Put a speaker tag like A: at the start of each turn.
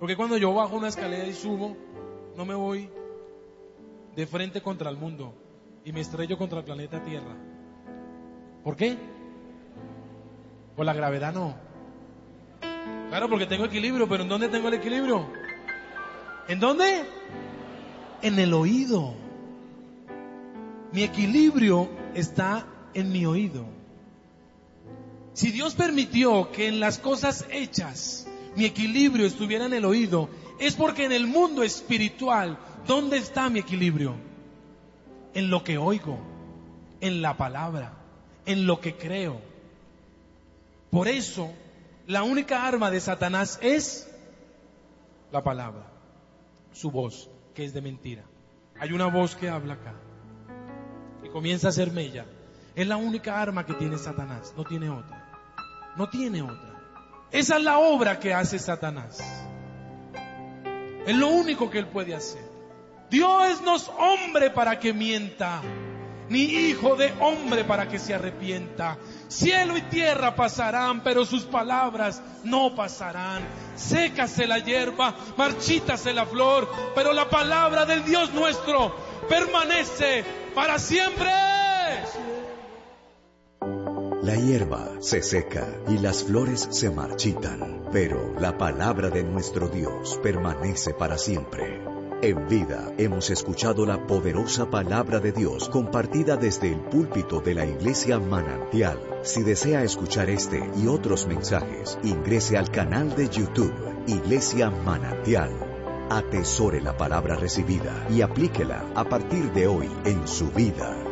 A: Porque cuando yo bajo una escalera y subo, no me voy de frente contra el mundo y me estrello contra el planeta Tierra. ¿Por qué? Por la gravedad no. Claro, porque tengo equilibrio, pero ¿en dónde tengo el equilibrio? ¿En dónde? En el oído. Mi equilibrio está en mi oído. Si Dios permitió que en las cosas hechas mi equilibrio estuviera en el oído, es porque en el mundo espiritual, ¿dónde está mi equilibrio? En lo que oigo, en la palabra, en lo que creo. Por eso, la única arma de Satanás es la palabra, su voz, que es de mentira. Hay una voz que habla acá y comienza a hacer mella. Es la única arma que tiene Satanás, no tiene otra. No tiene otra. Esa es la obra que hace Satanás. Es lo único que él puede hacer. Dios no es hombre para que mienta, ni hijo de hombre para que se arrepienta. Cielo y tierra pasarán, pero sus palabras no pasarán. Sécase la hierba, marchítase la flor, pero la palabra del Dios nuestro permanece para siempre.
B: La hierba se seca y las flores se marchitan, pero la palabra de nuestro Dios permanece para siempre. En Vida hemos escuchado la poderosa palabra de Dios compartida desde el púlpito de la Iglesia Manantial. Si desea escuchar este y otros mensajes, ingrese al canal de YouTube Iglesia Manantial. Atesore la palabra recibida y aplíquela a partir de hoy en su vida.